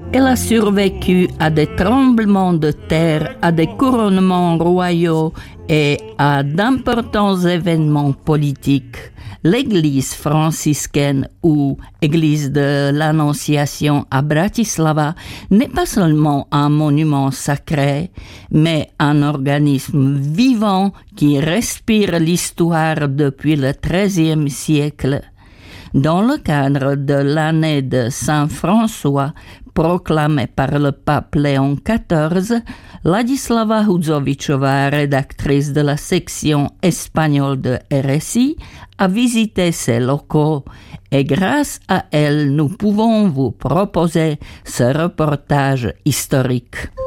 Elle a survécu à des tremblements de terre, à des couronnements royaux et à d'importants événements politiques. L'église franciscaine ou église de l'Annonciation à Bratislava n'est pas seulement un monument sacré, mais un organisme vivant qui respire l'histoire depuis le XIIIe siècle. Dans le cadre de l'année de Saint François, proclamée par le pape Léon XIV, Ladislava Hudzovičová, rédactrice de la section espagnole de RSI, a visité ces locaux et grâce à elle, nous pouvons vous proposer ce reportage historique.